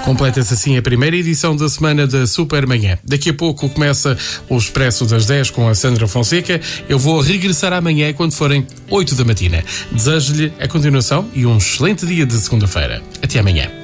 Completa-se assim a primeira edição da semana da Supermanhã. Daqui a pouco começa o Expresso das 10 com a Sandra Fonseca. Eu vou regressar amanhã quando forem 8 da matina. Desejo-lhe a continuação e um excelente dia de segunda-feira. Até amanhã.